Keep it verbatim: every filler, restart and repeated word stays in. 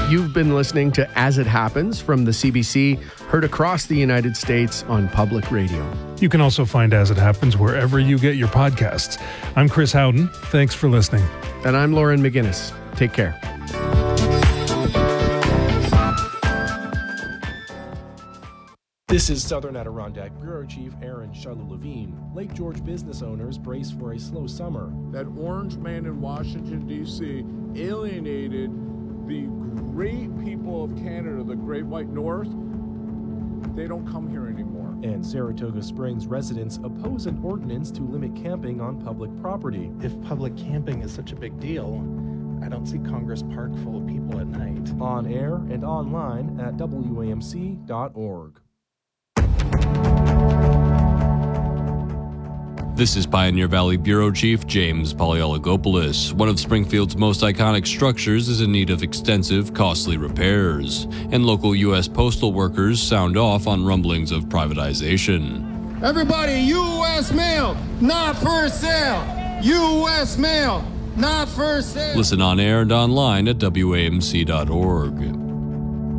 You've been listening to As It Happens from the C B C, heard across the United States on public radio. You can also find As It Happens wherever you get your podcasts. I'm Chris Howden. Thanks for listening. And I'm Lauren McGinnis. Take care. This is Southern Adirondack Bureau Chief Aaron Shuttle-Levine. Lake George business owners brace for a slow summer. That orange man in Washington, D C alienated the great people of Canada, the Great White North. They don't come here anymore. And Saratoga Springs residents oppose an ordinance to limit camping on public property. If public camping is such a big deal, I don't see Congress Park full of people at night. On air and online at W A M C dot org. This is Pioneer Valley Bureau Chief James Polyologopoulos. One of Springfield's most iconic structures is in need of extensive, costly repairs, and local U S postal workers sound off on rumblings of privatization. Everybody, U S mail, not for sale. U S mail, not for sale. Listen on air and online at W A M C dot org.